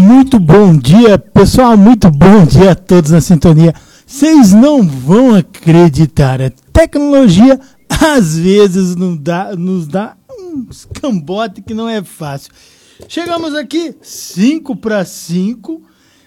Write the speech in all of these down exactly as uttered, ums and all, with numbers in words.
Muito bom dia, pessoal, muito bom dia a todos na sintonia. Vocês não vão acreditar, a tecnologia às vezes nos dá, nos dá um escambote que não é fácil. Chegamos aqui cinco para cinco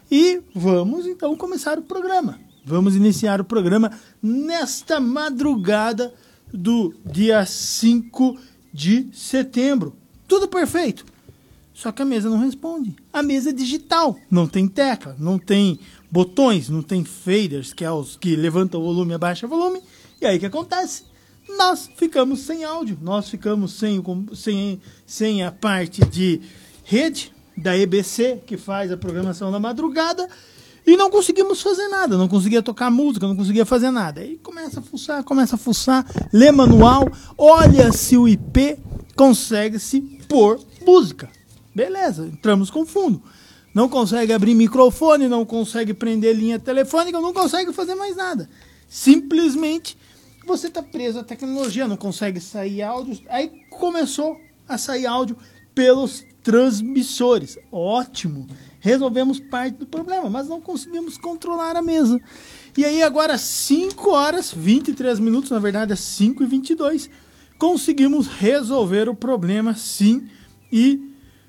e vamos então começar o programa. Vamos iniciar o programa nesta madrugada do dia cinco de setembro. Tudo perfeito. Só que a mesa não responde. A mesa é digital, não tem tecla, não tem botões, não tem faders, que é os que levantam o volume e abaixam o volume. E aí o que acontece? Nós ficamos sem áudio, nós ficamos sem, sem, sem a parte de rede da E B C, que faz a programação da madrugada, e não conseguimos fazer nada, não conseguia tocar música, não conseguia fazer nada. Aí começa a fuçar, começa a fuçar, lê manual, olha se o I P consegue-se pôr música. Beleza, entramos com fundo. Não consegue abrir microfone, não consegue prender linha telefônica, não consegue fazer mais nada. Simplesmente você está preso à tecnologia, não consegue sair áudio. Aí começou a sair áudio pelos transmissores. Ótimo, resolvemos parte do problema, mas não conseguimos controlar a mesa. E aí agora cinco horas, vinte e três minutos, na verdade é cinco e vinte e dois, conseguimos resolver o problema sim e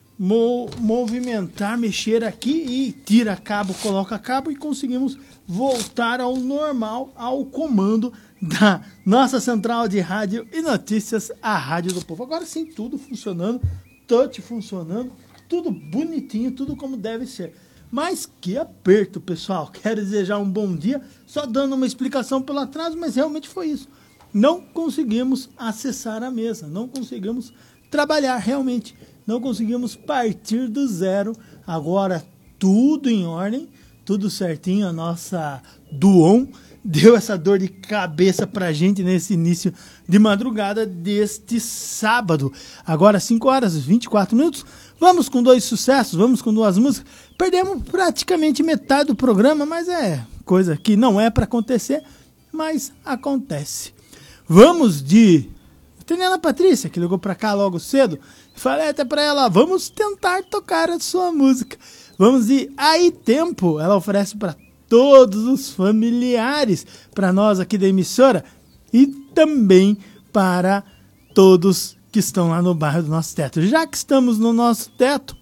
Mo- movimentar, mexer aqui e tira cabo, coloca cabo e conseguimos voltar ao normal, ao comando da nossa central de rádio e notícias, a Rádio do Povo. Agora sim, tudo funcionando, touch funcionando, tudo bonitinho, tudo como deve ser. Mas que aperto, pessoal. Quero desejar um bom dia, só dando uma explicação pelo atraso, mas realmente foi isso. Não conseguimos acessar a mesa, não conseguimos trabalhar realmente. Não conseguimos partir do zero. Agora tudo em ordem, tudo certinho. A nossa Duon deu essa dor de cabeça pra gente nesse início de madrugada deste sábado. Agora cinco horas e vinte e quatro minutos. Vamos com dois sucessos, vamos com duas músicas. Perdemos praticamente metade do programa, mas é coisa que não é para acontecer, mas acontece. Vamos de Teniana Patrícia, que ligou pra cá logo cedo. Falei até pra ela, vamos tentar tocar a sua música. Vamos de Aí Tempo. Ela oferece para todos os familiares, para nós aqui da emissora e também para todos que estão lá no bairro do nosso teto. Já que estamos no nosso teto,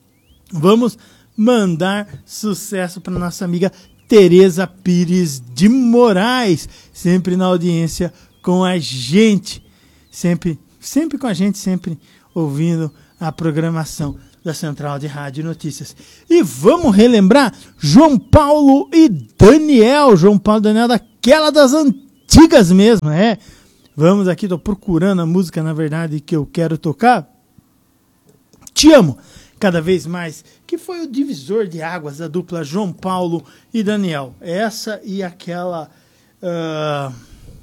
vamos mandar sucesso para nossa amiga Tereza Pires de Moraes, sempre na audiência com a gente. Sempre, sempre com a gente, sempre ouvindo a programação da Central de Rádio e Notícias. E vamos relembrar João Paulo e Daniel. João Paulo e Daniel daquela das antigas mesmo, é. Vamos aqui, tô procurando a música, na verdade, que eu quero tocar. Te Amo, cada vez mais, que foi o divisor de águas da dupla João Paulo e Daniel. Essa e aquela... Uh...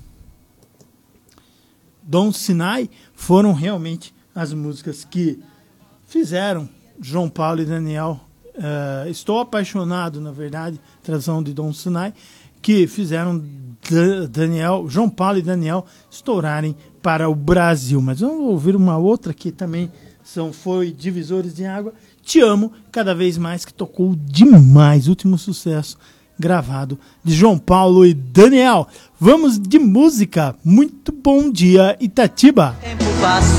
Dom Sinai foram realmente as músicas que fizeram João Paulo e Daniel. Uh, Estou Apaixonado, na verdade, tradução de Dom Sinai, que fizeram Daniel, João Paulo e Daniel estourarem para o Brasil. Mas vamos ouvir uma outra que também são, foi divisores de água. Te Amo, cada vez mais, que tocou demais. Último sucesso gravado de João Paulo e Daniel. Vamos de música. Muito bom dia, Itatiba.